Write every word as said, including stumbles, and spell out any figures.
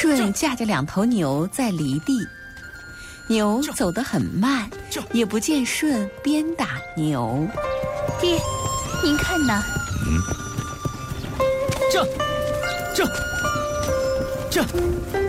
顺驾着两头牛在犁地，牛走得很慢，也不见顺鞭打牛。 爹，您看呐。 嗯。这，这，这。